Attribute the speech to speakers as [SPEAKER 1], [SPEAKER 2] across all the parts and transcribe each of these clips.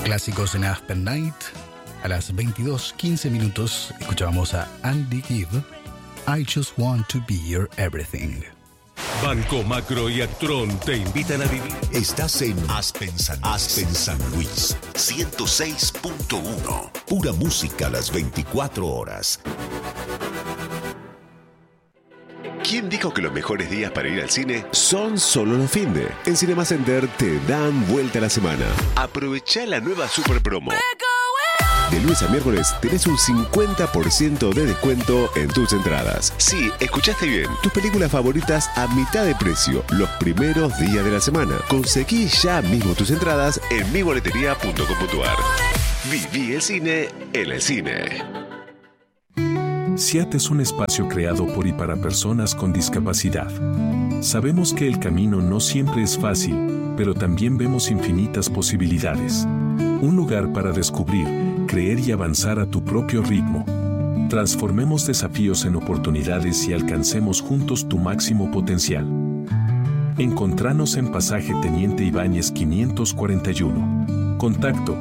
[SPEAKER 1] Clásicos en Aspen Night. A las 22:15 minutos escuchábamos a Andy Gibb, I Just Want to Be Your Everything.
[SPEAKER 2] Banco Macro y Actron te invitan a vivir.
[SPEAKER 3] Estás en Aspen San Luis 106.1. Pura música a las 24 horas. ¿Quién dijo que los mejores días para ir al cine son solo los finde? En Cinema Center te dan vuelta a la semana. Aprovecha la nueva super promo. De lunes a miércoles tenés un 50% de descuento en tus entradas. Sí, escuchaste bien. Tus películas favoritas a mitad de precio los primeros días de la semana. Conseguí ya mismo tus entradas en miboletería.com.ar. Viví el cine en el cine.
[SPEAKER 4] SIAT es un espacio creado por y para personas con discapacidad. Sabemos que el camino no siempre es fácil, pero también vemos infinitas posibilidades. Un lugar para descubrir, creer y avanzar a tu propio ritmo. Transformemos desafíos en oportunidades y alcancemos juntos tu máximo potencial. Encontranos en Pasaje Teniente Ibáñez 541. Contacto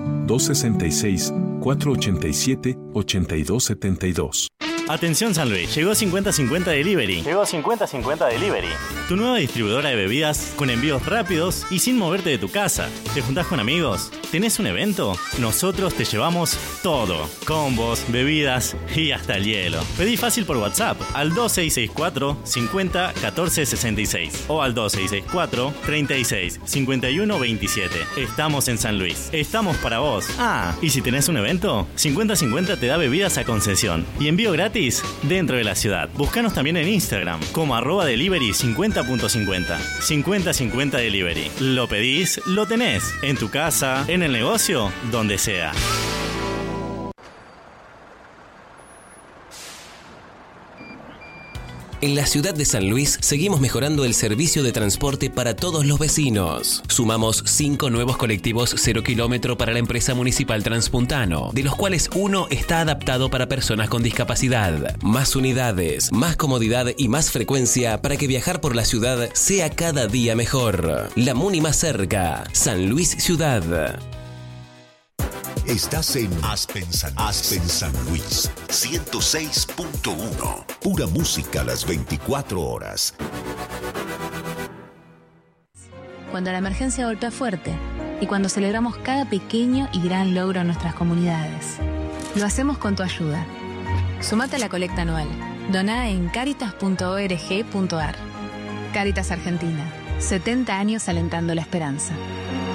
[SPEAKER 4] 266-487-8272.
[SPEAKER 5] Atención San Luis, llegó 50-50 Delivery. Tu nueva distribuidora de bebidas con envíos rápidos y sin moverte de tu casa. ¿Te juntás con amigos? ¿Tenés un evento? Nosotros te llevamos todo. Combos, bebidas y hasta el hielo. Pedí fácil por WhatsApp al 2664 50 14 66 o al 2664 36 51 27. Estamos en San Luis. Estamos para vos. Ah, y si tenés un evento, 50-50 te da bebidas a concesión y envío gratis dentro de la ciudad. Búscanos también en Instagram como @delivery 50.50. 50-50 Delivery. Lo pedís, lo tenés. En tu casa, en el negocio, donde sea.
[SPEAKER 6] En la ciudad de San Luis seguimos mejorando el servicio de transporte para todos los vecinos. Sumamos 5 nuevos colectivos 0 kilómetro para la empresa municipal Transpuntano, de los cuales uno está adaptado para personas con discapacidad. Más unidades, más comodidad y más frecuencia para que viajar por la ciudad sea cada día mejor. La Muni más cerca, San Luis Ciudad.
[SPEAKER 3] Estás en Aspen San Luis 106.1. Pura música a las 24 horas.
[SPEAKER 7] Cuando la emergencia golpea fuerte y cuando celebramos cada pequeño y gran logro en nuestras comunidades. Lo hacemos con tu ayuda. Sumate a la colecta anual. Doná en caritas.org.ar. Cáritas Argentina. 70 años alentando la esperanza.